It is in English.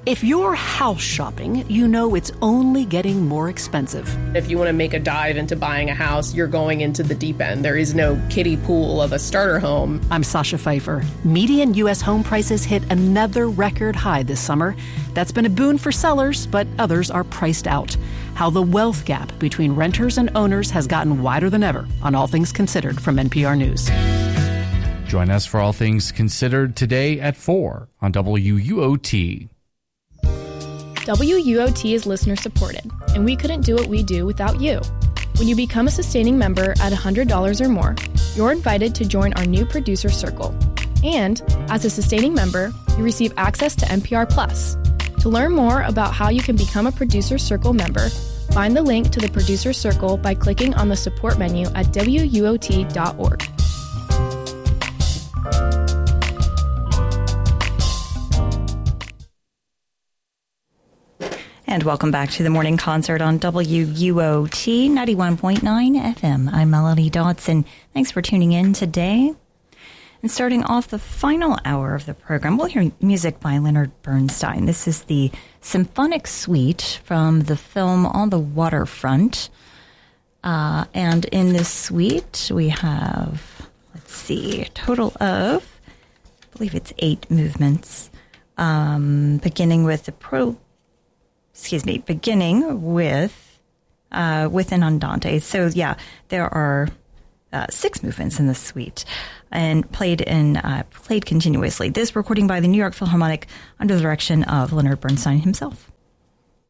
If you're house shopping, you know it's only getting more expensive. If you want to make a dive into buying a house, you're going into the deep end. There is no kiddie pool of a starter home. I'm Sasha Pfeiffer. Median U.S. home prices hit another record high this summer. That's been a boon for sellers, but others are priced out. How the wealth gap between renters and owners has gotten wider than ever on All Things Considered from NPR News. Join us for All Things Considered today at 4 on WUOT. WUOT is listener-supported, and we couldn't do what we do without you. When you become a sustaining member at $100 or more, you're invited to join our new producer circle. And, as a sustaining member, you receive access to NPR Plus. To learn more about how you can become a Producer Circle member, find the link to the Producer Circle by clicking on the support menu at WUOT.org. And welcome back to the morning concert on WUOT 91.9 FM. I'm Melody Dodson. Thanks for tuning in today. And starting off the final hour of the program, we'll hear music by Leonard Bernstein. This is the symphonic suite from the film On the Waterfront. And in this suite, we have, a total of, I believe it's 8 movements, beginning with an andante. So yeah, there are 6 movements in the suite and played continuously. This recording by the New York Philharmonic under the direction of Leonard Bernstein himself.